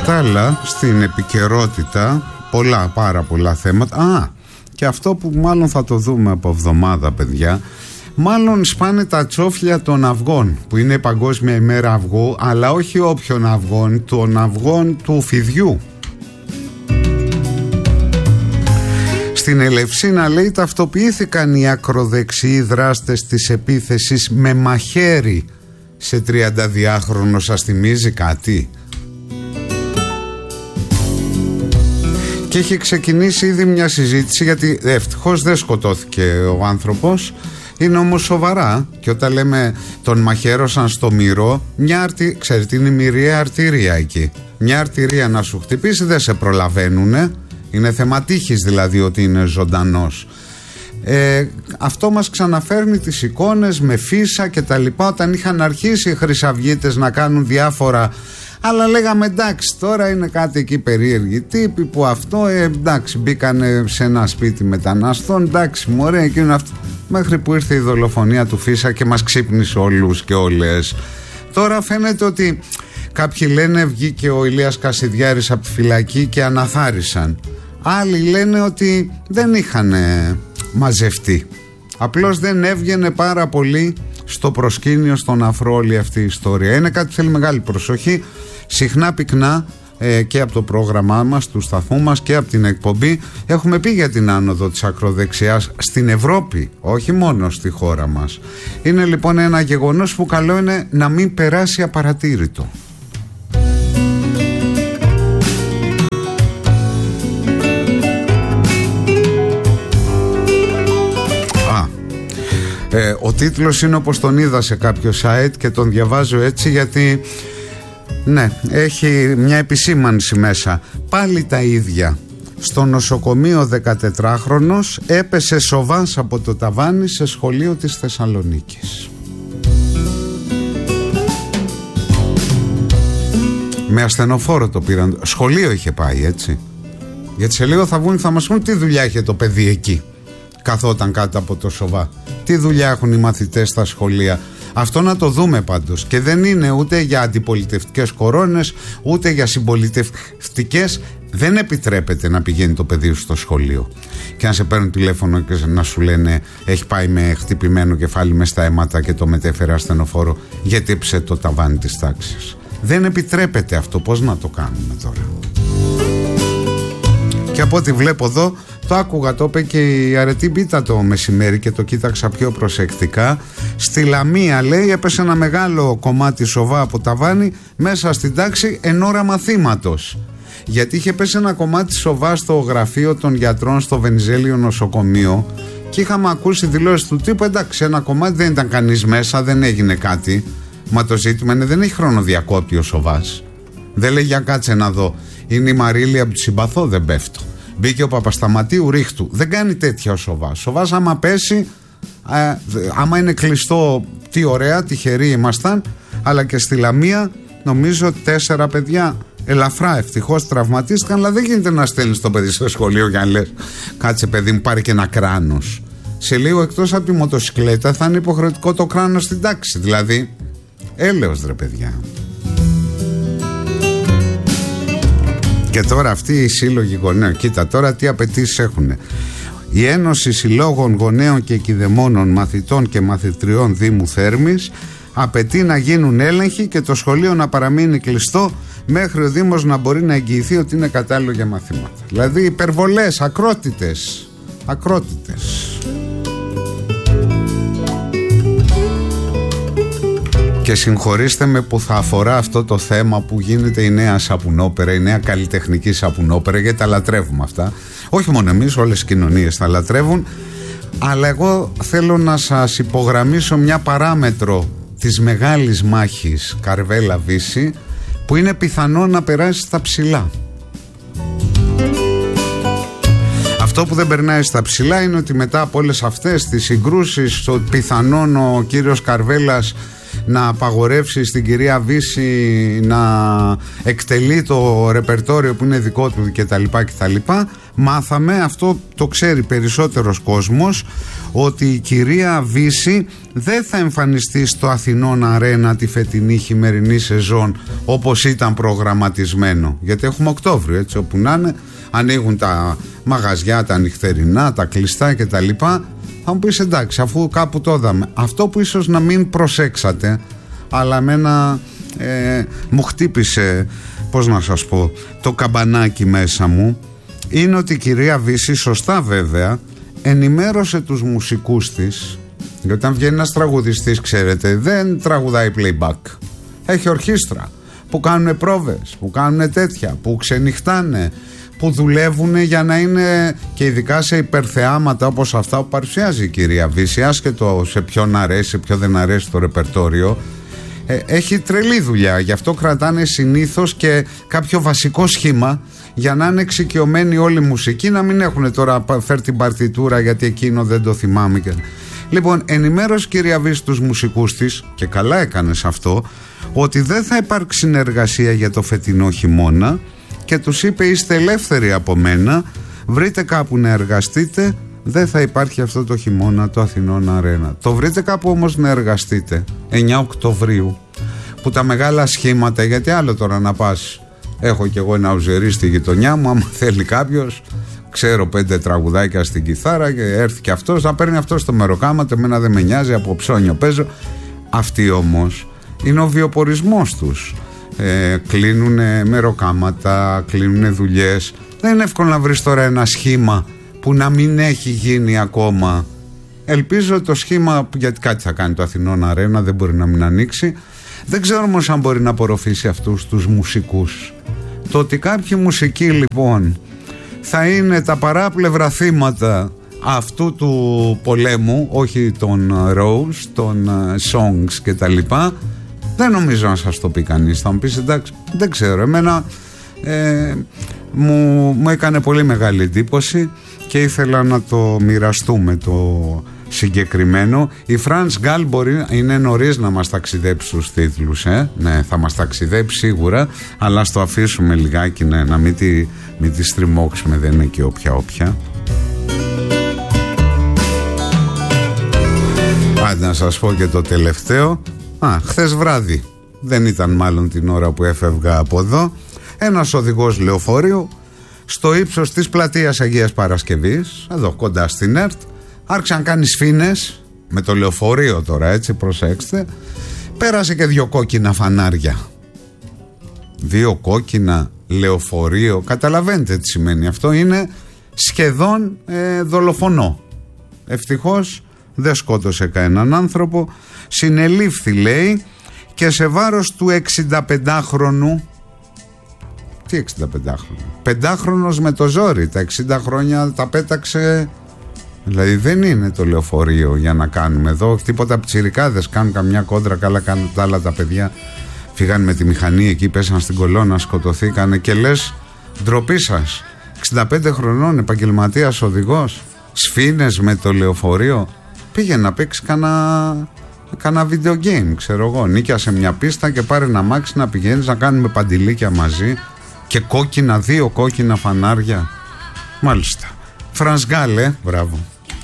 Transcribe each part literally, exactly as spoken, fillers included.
τα άλλα, στην επικαιρότητα, πολλά, πάρα πολλά θέματα. Α, και αυτό που μάλλον θα το δούμε από εβδομάδα, παιδιά. Μάλλον σπάνε τα τσόφλια των αυγών, που είναι η Παγκόσμια ημέρα αυγού, αλλά όχι όποιων αυγών, των αυγών του φιδιού. Στην Ελευσίνα, λέει, ταυτοποιήθηκαν οι ακροδεξιοί δράστες της επίθεσης με μαχαίρι σε τριανταδυάχρονο. Σας θυμίζει κάτι? Και έχει ξεκινήσει ήδη μια συζήτηση, γιατί ευτυχώς δεν σκοτώθηκε ο άνθρωπος. Είναι όμως σοβαρά, και όταν λέμε τον μαχαίρωσαν στο μυρό, μια αρτι... ξέρετε, είναι η μυριαία αρτηρία εκεί. Μια αρτηρία να σου χτυπήσει δεν σε προλαβαίνουνε. Είναι θέμα τύχης δηλαδή ότι είναι ζωντανός. Ε, αυτό μας ξαναφέρνει τις εικόνες με φύσα και τα λοιπά, όταν είχαν αρχίσει οι χρυσαυγίτες να κάνουν διάφορα. Αλλά λέγαμε εντάξει, τώρα είναι κάτι εκεί περίεργοι τύποι που αυτό, ε, εντάξει, μπήκανε σε ένα σπίτι μεταναστών, εντάξει μωρέ, εκείνο αυτό. Μέχρι που ήρθε η δολοφονία του Φίσα και μας ξύπνησε όλους και όλες. Τώρα φαίνεται ότι κάποιοι λένε βγήκε ο Ηλίας Κασιδιάρης από τη φυλακή και αναθάρισαν. Άλλοι λένε ότι δεν είχαν μαζευτεί. Απλώς δεν έβγαινε πάρα πολύ στο προσκήνιο, στον αφρό όλη αυτή η ιστορία. Είναι κάτι που θέλει μεγάλη προσοχή. Συχνά πυκνά ε, και από το πρόγραμμά μας, του σταθμού μας και από την εκπομπή έχουμε πει για την άνοδο της ακροδεξιάς στην Ευρώπη, όχι μόνο στη χώρα μας. Είναι λοιπόν ένα γεγονός που καλό είναι να μην περάσει απαρατήρητο. Ε, ο τίτλος είναι όπως τον είδα σε κάποιο site και τον διαβάζω έτσι γιατί ναι, έχει μια επισήμανση μέσα. Πάλι τα ίδια. Στο νοσοκομείο δεκατετράχρονος έπεσε σοβάς από το ταβάνι σε σχολείο της Θεσσαλονίκης. Με ασθενοφόρο το πήραν. Σχολείο είχε πάει, έτσι. Γιατί σε λίγο θα βγουν, θα μας πούν τι δουλειά είχε το παιδί εκεί. Καθόταν κάτω από το σοβά. Τι δουλειά έχουν οι μαθητές στα σχολεία. Αυτό να το δούμε πάντως. Και δεν είναι ούτε για αντιπολιτευτικές κορώνες, ούτε για συμπολιτευτικές. Δεν επιτρέπεται να πηγαίνει το παιδί σου στο σχολείο και να σε παίρνουν τηλέφωνο και να σου λένε έχει πάει με χτυπημένο κεφάλι μες στα αίματα και το μετέφερε ασθενοφόρο γιατί έψε το ταβάνι της τάξης. Δεν επιτρέπεται αυτό. Πώς να το κάνουμε τώρα? Και από ό,τι βλέπω εδώ, το άκουγα, το είπε και η Αρετή Μπίτα το μεσημέρι και το κοίταξα πιο προσεκτικά. Στη Λαμία, λέει, έπεσε ένα μεγάλο κομμάτι σοβά από ταβάνι μέσα στην τάξη εν ώρα μαθήματος. Γιατί είχε πέσει ένα κομμάτι σοβά στο γραφείο των γιατρών στο Βενιζέλιο νοσοκομείο και είχαμε ακούσει δηλώσεις του τύπου εντάξει, ένα κομμάτι, δεν ήταν κανείς μέσα, δεν έγινε κάτι. Μα το ζήτημα είναι δεν έχει χρόνο διακόπτει ο σοβάς. Δεν λέει για κάτσε να δω. Είναι η Μαρίλη από του συμπαθώ, δεν πέφτω. Μπήκε ο Παπασταματίου, ρίχτου. Δεν κάνει τέτοια ο σοβάς. Σοβάς άμα πέσει, α, άμα είναι κλειστό, τι ωραία, τυχεροί ήμασταν. Αλλά και στη Λαμία νομίζω τέσσερα παιδιά ελαφρά ευτυχώς τραυματίστηκαν. Αλλά δεν γίνεται να στέλνεις το παιδί στο σχολείο για να λες κάτσε παιδί μου, πάρει και ένα κράνος. Σε λίγο εκτός από τη μοτοσυκλέτα θα είναι υποχρεωτικό το κράνος στην τάξη. Δηλαδή, έλεος ρε παιδιά. Και τώρα αυτοί οι σύλλογοι γονέων, κοίτα τώρα τι απαιτήσεις έχουν. Η Ένωση Συλλόγων Γονέων και Κηδεμόνων Μαθητών και Μαθητριών Δήμου Θέρμης απαιτεί να γίνουν έλεγχοι και το σχολείο να παραμείνει κλειστό μέχρι ο Δήμος να μπορεί να εγγυηθεί ότι είναι κατάλληλο για μαθήματα. Δηλαδή υπερβολές, ακρότητες, ακρότητες. Και συγχωρήστε με που θα αφορά αυτό το θέμα που γίνεται η νέα σαπουνόπερα, η νέα καλλιτεχνική σαπουνόπερα, γιατί τα λατρεύουμε αυτά. Όχι μόνο εμείς, όλες οι κοινωνίες τα λατρεύουν. Αλλά εγώ θέλω να σας υπογραμμίσω μια παράμετρο της μεγάλης μάχης Καρβέλα-Βύση που είναι πιθανό να περάσει στα ψηλά. Αυτό που δεν περνάει στα ψηλά είναι ότι μετά από όλες αυτές τις συγκρούσεις, το πιθανόν ο κύριος Καρβέλας να απαγορεύσει στην κυρία Βύση να εκτελεί το ρεπερτόριο που είναι δικό του κτλ. κτλ. Μάθαμε, αυτό το ξέρει περισσότερος κόσμος, ότι η κυρία Βύση δεν θα εμφανιστεί στο Αθηνών Αρένα τη φετινή χειμερινή σεζόν όπως ήταν προγραμματισμένο, γιατί έχουμε Οκτώβριο, έτσι, όπου να είναι, ανοίγουν τα μαγαζιά, τα νυχτερινά, τα κλειστά κτλ. Θα μου πεις εντάξει, αφού κάπου το είδαμε. Αυτό που ίσως να μην προσέξατε, αλλά εμένα ε, μου χτύπησε, πώς να σας πω, το καμπανάκι μέσα μου, είναι ότι η κυρία Βύση, σωστά βέβαια, ενημέρωσε τους μουσικούς της, γιατί όταν βγαίνει ένας τραγουδιστής, ξέρετε, δεν τραγουδάει playback, έχει ορχήστρα που κάνουν πρόβες, που κάνουν τέτοια, που ξενυχτάνε, που δουλεύουν για να είναι, και ειδικά σε υπερθεάματα όπως αυτά που παρουσιάζει η κυρία Βύση, άσχετο σε ποιον αρέσει, σε ποιον δεν αρέσει το ρεπερτόριο, ε, έχει τρελή δουλειά. Γι' αυτό κρατάνε συνήθως και κάποιο βασικό σχήμα για να είναι εξοικειωμένοι όλοι οι μουσικοί, να μην έχουν τώρα φέρει την παρτιτούρα γιατί εκείνο δεν το θυμάμαι. Λοιπόν, ενημέρωσε κυρία Βύση τους μουσικούς της, και καλά έκανε σε αυτό, ότι δεν θα υπάρξει συνεργασία για το φετινό χειμώνα, και τους είπε είστε ελεύθεροι από μένα, βρείτε κάπου να εργαστείτε, δεν θα υπάρχει αυτό το χειμώνα το Αθηνών Αρένα. Το βρείτε κάπου όμως να εργαστείτε εννιά Οκτωβρίου, που τα μεγάλα σχήματα, γιατί άλλο τώρα να πας, έχω κι εγώ ένα ουζερί στη γειτονιά μου, άμα θέλει κάποιος, ξέρω πέντε τραγουδάκια στην κιθάρα και έρθει και αυτός, θα παίρνει αυτός το μεροκάματο, εμένα δεν με νοιάζει, από ψώνιο παίζω. Αυτοί όμως είναι ο βιοπορισμός τους. Ε, κλείνουνε μεροκάματα, κλείνουνε δουλειές. Δεν είναι εύκολο να βρεις τώρα ένα σχήμα που να μην έχει γίνει ακόμα. Ελπίζω το σχήμα, γιατί κάτι θα κάνει το Αθηνών Αρένα, δεν μπορεί να μην ανοίξει. Δεν ξέρω όμως αν μπορεί να απορροφήσει αυτούς τους μουσικούς. Το ότι κάποιοι μουσικοί λοιπόν θα είναι τα παράπλευρα θύματα αυτού του πολέμου, όχι των Rose, των songs και τα λοιπά, δεν νομίζω να σας το πει κανείς. Θα μου πεις εντάξει, δεν ξέρω, εμένα ε, μου, μου έκανε πολύ μεγάλη εντύπωση και ήθελα να το μοιραστούμε το συγκεκριμένο. Η Φρανς Γκάλ μπορεί, είναι νωρίς να μας ταξιδέψει στους τίτλους, ε? Ναι, θα μας ταξιδέψει σίγουρα, αλλά ας το αφήσουμε λιγάκι, ναι, να μην τη, μην τη στριμώξουμε, δεν είναι και όποια όποια. Άντε να σας πω και το τελευταίο. Α, χθες βράδυ, δεν ήταν μάλλον την ώρα που έφευγα από εδώ, ένας οδηγός λεωφορείου στο ύψος της πλατείας Αγίας Παρασκευής, εδώ κοντά στην ΕΡΤ, άρχισε να κάνει σφήνες με το λεωφορείο τώρα, έτσι, προσέξτε, πέρασε και δύο κόκκινα φανάρια. Δύο κόκκινα, λεωφορείο, καταλαβαίνετε τι σημαίνει αυτό, είναι σχεδόν ε, δολοφονό. Ευτυχώς δεν σκότωσε κανέναν άνθρωπο, συνελήφθη λέει, και σε βάρος του εξηνταπεντάχρονου. Τι εξηνταπεντάχρονο, πεντάχρονος με το ζόρι, τα εξήντα χρόνια τα πέταξε. Δηλαδή δεν είναι το λεωφορείο για να κάνουμε εδώ τίποτα, πιτσιρικάδες κάνουν καμιά κόντρα, καλά κάνουν τα άλλα τα παιδιά, φύγαν με τη μηχανή εκεί, πέσαν στην κολόνα, σκοτωθήκανε, και λες ντροπή σας, εξήντα πέντε χρονών επαγγελματίας οδηγός, σφήνες με το λεωφορείο. Πήγε να παίξει κανένα κάνα video game, ξέρω εγώ, νίκιασε μια πίστα και πάρε ένα αμάξι να πηγαίνεις να κάνουμε παντιλίκια μαζί, και κόκκινα, δύο κόκκινα φανάρια. Μάλιστα. Φρανς Γκάλ, ε, μπράβο.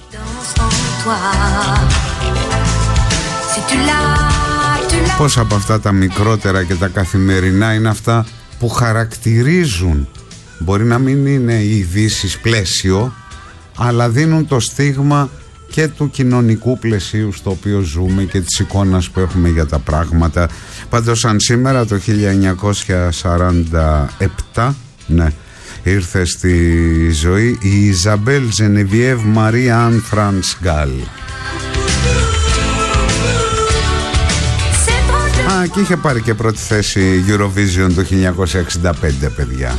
Πώς από αυτά τα μικρότερα και τα καθημερινά είναι αυτά που χαρακτηρίζουν, μπορεί να μην είναι οι ειδήσεις πλαίσιο, αλλά δίνουν το στίγμα και του κοινωνικού πλαισίου στο οποίο ζούμε και της εικόνας που έχουμε για τα πράγματα. Πάντως σαν σήμερα το χίλια εννιακόσια σαράντα επτά, ναι, ήρθε στη ζωή η Ιζαμπέλ Ζενεβιέβ Μαρία Αν Φρανς Γκάλ. Α, και είχε πάρει και πρώτη θέση Eurovision το χίλια εννιακόσια εξήντα πέντε, παιδιά.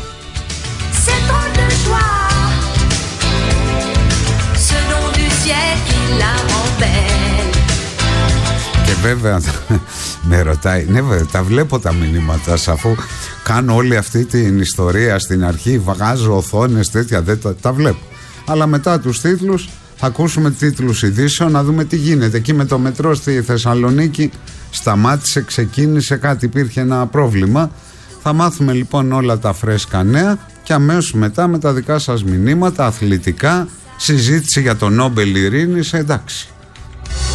Και βέβαια με ρωτάει, ναι βέβαια, τα βλέπω τα μηνύματα, αφού κάνω όλη αυτή την ιστορία στην αρχή, βγάζω οθόνες τέτοια, δεν τα, τα βλέπω, αλλά μετά τους τίτλους Θα ακούσουμε τίτλους ειδήσεων, να δούμε τι γίνεται. Εκεί με το μετρό στη Θεσσαλονίκη σταμάτησε, ξεκίνησε κάτι, υπήρχε ένα πρόβλημα. Θα μάθουμε λοιπόν όλα τα φρέσκα νέα και αμέσως μετά με τα δικά σας μηνύματα, αθλητικά, συζήτηση για το Νόμπελ Ειρήνης, εντάξει.